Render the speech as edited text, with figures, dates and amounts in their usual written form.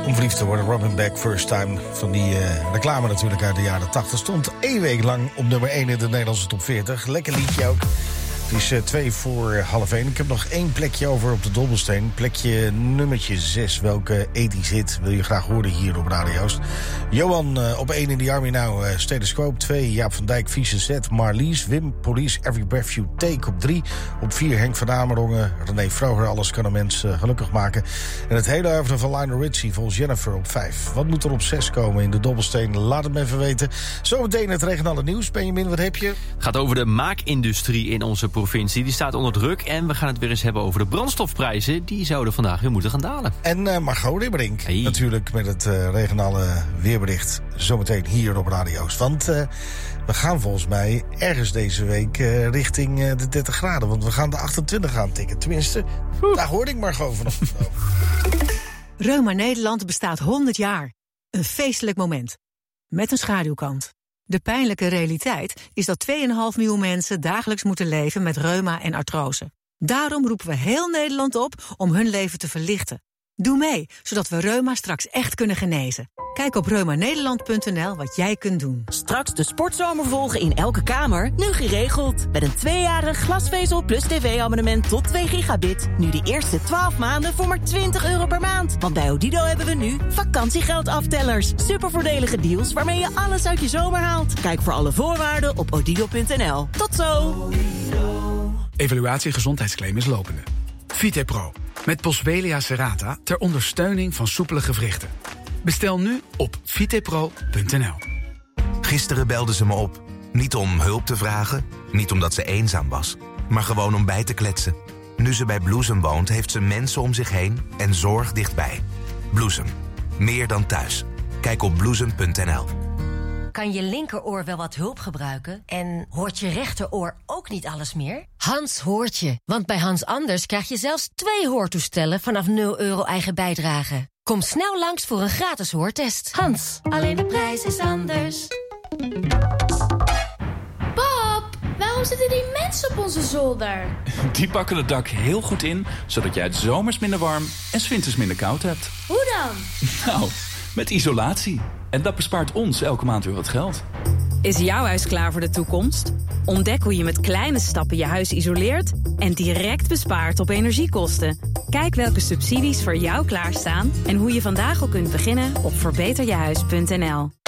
Om verliefd te worden, Robin Beck, First Time. Van die reclame natuurlijk uit de jaren 80. Stond 1 week lang op nummer 1 in de Nederlandse top 40. Lekker liedje ook. Het is 2 voor half 1. Ik heb nog 1 plekje over op de dobbelsteen. Plekje nummertje 6. Welke 80's hit wil je graag horen hier op Radio Oost? Johan op 1 in the Army Now. Stethoscope 2. Jaap van Dijk, Vieze Zet. Marlies, Wim, Police, Every Breath You Take op 3. Op 4 Henk van Amerongen. René Vroger, Alles kan een mens gelukkig maken. En het hele oeuvre van Lionel Richie volgens Jennifer op 5. Wat moet er op 6 komen in de dobbelsteen? Laat het me even weten. Zometeen het regionale nieuws. Benjamin, wat heb je? Het gaat over de maakindustrie in onze provincie. Die staat onder druk en we gaan het weer eens hebben over de brandstofprijzen. Die zouden vandaag weer moeten gaan dalen. En Margot Ribberink natuurlijk met het regionale weerbericht zometeen hier op Radio Oost. Want we gaan volgens mij ergens deze week richting de 30 graden. Want we gaan de 28 aantikken. Tenminste, daar hoorde ik Margot vanochtend over. Reuma Nederland bestaat 100 jaar. Een feestelijk moment. Met een schaduwkant. De pijnlijke realiteit is dat 2,5 miljoen mensen dagelijks moeten leven met reuma en artrose. Daarom roepen we heel Nederland op om hun leven te verlichten. Doe mee, zodat we reuma straks echt kunnen genezen. Kijk op reumanederland.nl wat jij kunt doen. Straks de sportzomer volgen in elke kamer, nu geregeld. Met een 2-jarig glasvezel plus tv-abonnement tot 2 gigabit. Nu de eerste 12 maanden voor maar €20 per maand. Want bij Odido hebben we nu vakantiegeldaftelers. Supervoordelige deals waarmee je alles uit je zomer haalt. Kijk voor alle voorwaarden op odido.nl. Tot zo! Evaluatie gezondheidsclaim is lopende. VitePro. Met Boswellia serrata ter ondersteuning van soepele gewrichten. Bestel nu op vitepro.nl. Gisteren belde ze me op. Niet om hulp te vragen, niet omdat ze eenzaam was, maar gewoon om bij te kletsen. Nu ze bij Bloesem woont, heeft ze mensen om zich heen en zorg dichtbij. Bloesem. Meer dan thuis. Kijk op bloesem.nl. Kan je linkeroor wel wat hulp gebruiken? En hoort je rechteroor ook niet alles meer? Hans hoort je. Want bij Hans Anders krijg je zelfs 2 hoortoestellen vanaf €0 eigen bijdrage. Kom snel langs voor een gratis hoortest. Hans, alleen de prijs is anders. Pap, waarom zitten die mensen op onze zolder? Die pakken het dak heel goed in, zodat jij het zomers minder warm en 's winters minder koud hebt. Hoe dan? Nou, met isolatie. En dat bespaart ons elke maand weer wat geld. Is jouw huis klaar voor de toekomst? Ontdek hoe je met kleine stappen je huis isoleert en direct bespaart op energiekosten. Kijk welke subsidies voor jou klaarstaan en hoe je vandaag al kunt beginnen op verbeterjehuis.nl.